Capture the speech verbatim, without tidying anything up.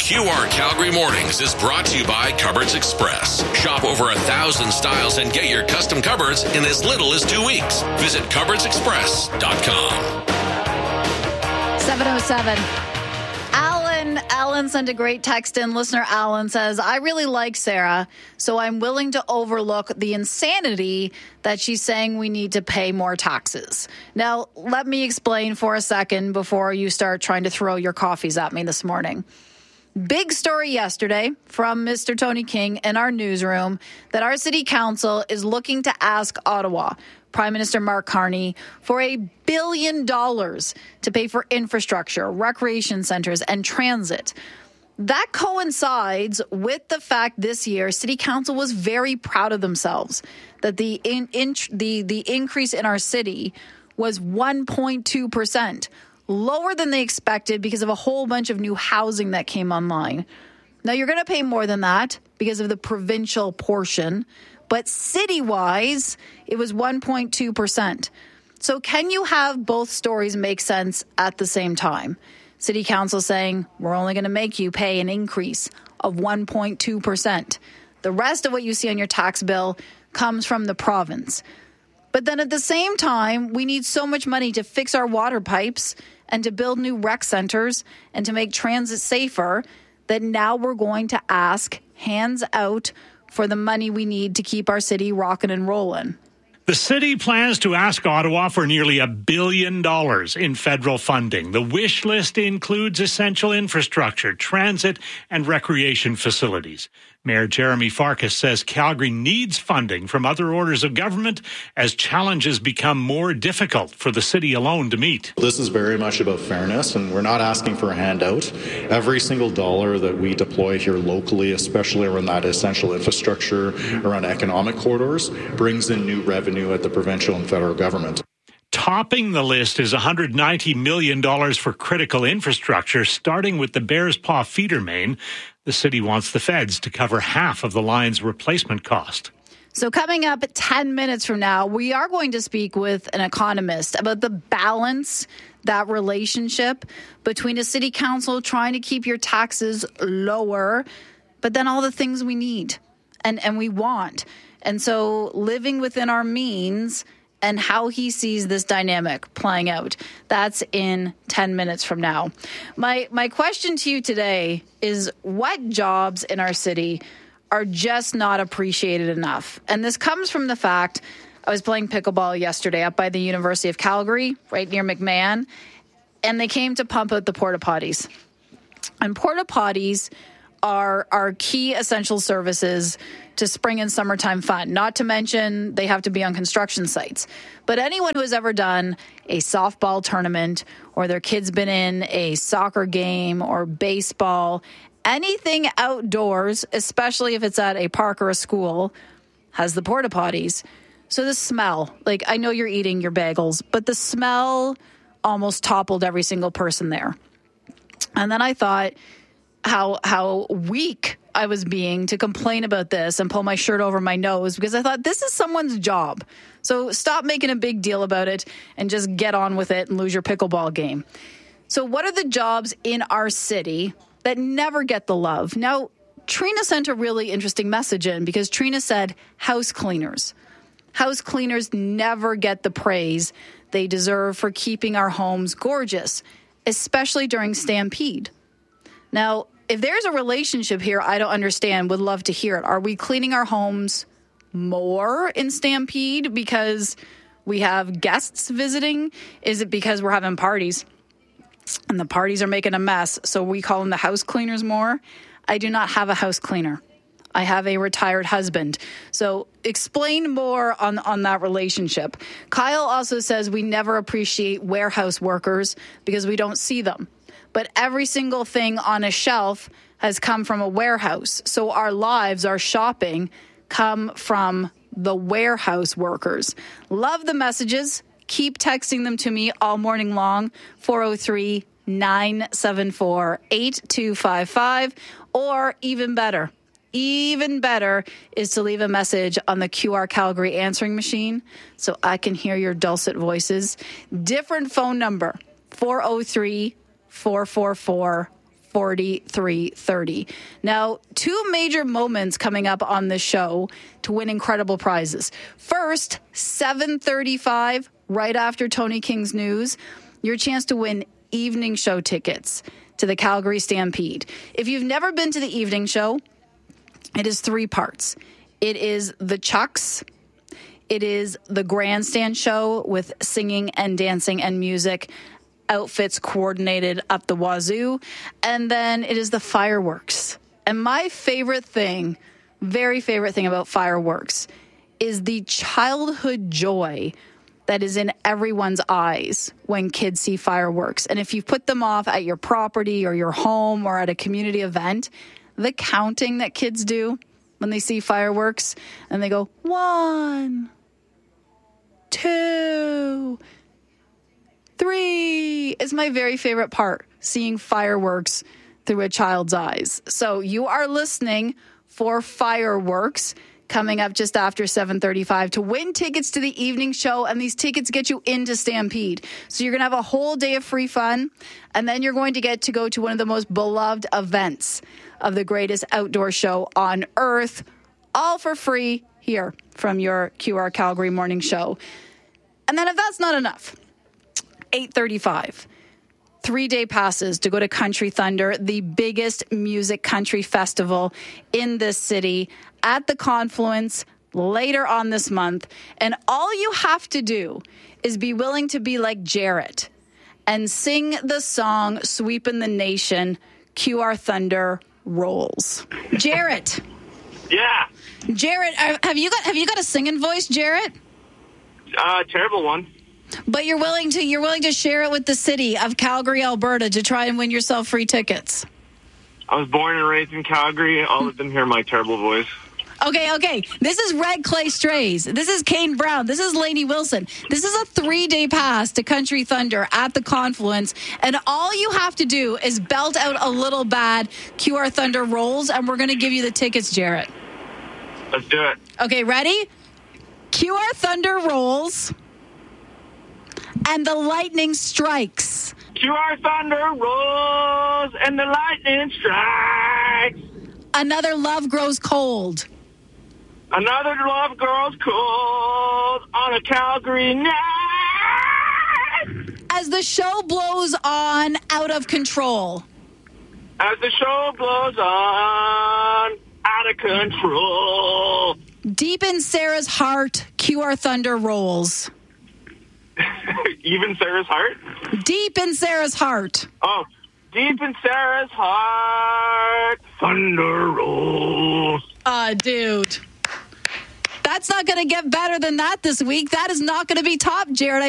Q R Calgary Mornings is brought to you by Cupboards Express. Shop over a thousand styles and get your custom cupboards in as little as two weeks. Visit cupboards express dot com. seven oh seven. Alan, Alan sent a great text in. Listener Alan says, I really like Sarah, so I'm willing to overlook the insanity that she's saying we need to pay more taxes. Now, let me explain for a second before you start trying to throw your coffees at me this morning. Big story yesterday from Mister Tony King in our newsroom that our city council is looking to ask Ottawa Prime Minister Mark Carney for a billion dollars to pay for infrastructure, recreation centers, and transit. That coincides with the fact this year City Council was very proud of themselves that the in, in, the the increase in our city was one point two percent, lower than they expected because of a whole bunch of new housing that came online. Now, you're going to pay more than that because of the provincial portion, but city-wise, it was one point two percent. So can you have both stories make sense at the same time? City Council saying, we're only going to make you pay an increase of one point two percent. The rest of what you see on your tax bill comes from the province. But then at the same time, we need so much money to fix our water pipes and to build new rec centers and to make transit safer that now we're going to ask hands out for the money we need to keep our city rocking and rolling. The city plans to ask Ottawa for nearly a billion dollars in federal funding. The wish list includes essential infrastructure, transit, and recreation facilities. Mayor Jeremy Farkas says Calgary needs funding from other orders of government as challenges become more difficult for the city alone to meet. This is very much about fairness, and we're not asking for a handout. Every single dollar that we deploy here locally, especially around that essential infrastructure, around economic corridors, brings in new revenue at the provincial and federal government. Topping the list is one hundred ninety million dollars for critical infrastructure, starting with the Bears Paw feeder main. The city wants the feds to cover half of the line's replacement cost. So coming up ten minutes from now, we are going to speak with an economist about the balance, that relationship between a city council trying to keep your taxes lower, but then all the things we need and, and we want. And so living within our means and how he sees this dynamic playing out. That's in ten minutes from now. My my question to you today is, what jobs in our city are just not appreciated enough? And this comes from the fact I was playing pickleball yesterday up by the University of Calgary, right near McMahon, and they came to pump out the porta potties. And porta potties are are key essential services to spring and summertime fun. Not to mention they have to be on construction sites. But anyone who has ever done a softball tournament or their kid's been in a soccer game or baseball, anything outdoors, especially if it's at a park or a school, has the porta potties. So the smell, like I know you're eating your bagels, but the smell almost toppled every single person there. And then I thought how how weak I was being to complain about this and pull my shirt over my nose, because I thought this is someone's job. So stop making a big deal about it and just get on with it and lose your pickleball game. So what are the jobs in our city that never get the love? Now, Trina sent a really interesting message in because Trina said house cleaners. House cleaners never get the praise they deserve for keeping our homes gorgeous, especially during Stampede. Now, if there's a relationship here I don't understand, would love to hear it. Are we cleaning our homes more in Stampede because we have guests visiting? Is it because we're having parties and the parties are making a mess, so we call them the house cleaners more? I do not have a house cleaner. I have a retired husband. So explain more on, on that relationship. Kyle also says we never appreciate warehouse workers because we don't see them. But every single thing on a shelf has come from a warehouse. So our lives, our shopping, come from the warehouse workers. Love the messages. Keep texting them to me all morning long, four oh three, nine seven four, eight two five five. Or even better, even better is to leave a message on the Q R Calgary answering machine so I can hear your dulcet voices. Different phone number, four oh three, four four four, forty-three thirty. Now, two major moments coming up on the show to win incredible prizes. First, seven thirty-five, right after Tony King's news, your chance to win evening show tickets to the Calgary Stampede. If you've never been to the evening show, it is three parts. It is the Chucks. It is the grandstand show with singing and dancing and music, outfits coordinated up the wazoo. And then it is the fireworks. And my favorite thing, very favorite thing about fireworks is the childhood joy that is in everyone's eyes when kids see fireworks. And if you put them off at your property or your home or at a community event, the counting that kids do when they see fireworks and they go, one, two, three is my very favorite part, seeing fireworks through a child's eyes. So you are listening for fireworks coming up just after seven thirty-five to win tickets to the evening show, and these tickets get you into Stampede. So you're going to have a whole day of free fun, and then you're going to get to go to one of the most beloved events of the greatest outdoor show on earth, all for free here from your Q R Calgary morning show. And then if that's not enough, eight thirty-five, three-day passes to go to Country Thunder, the biggest music country festival in this city, at the Confluence later on this month. And all you have to do is be willing to be like Jarrett and sing the song Sweepin' the Nation, Q R Thunder Rolls. Jarrett. Yeah. Jarrett, have you got have you got a singing voice, Jarrett? Uh, terrible one. But you're willing to you're willing to share it with the city of Calgary, Alberta, to try and win yourself free tickets. I was born and raised in Calgary. I'll let them hear my terrible voice. Okay, okay. This is Red Clay Strays. This is Kane Brown. This is Lainey Wilson. This is a three-day pass to Country Thunder at the Confluence. And all you have to do is belt out a little bad Q R Thunder Rolls, and we're going to give you the tickets, Jarrett. Let's do it. Okay, ready? Q R Thunder Rolls and the lightning strikes. Q R Thunder rolls and the lightning strikes. Another love grows cold. Another love grows cold on a Calgary night. As the show blows on out of control. As the show blows on out of control. Deep in Sarah's heart, Q R Thunder rolls. Even Sarah's heart? Deep in Sarah's heart. Oh, deep in Sarah's heart, thunder rolls. Uh, dude. That's not going to get better than that this week. That is not going to be top, Jared. I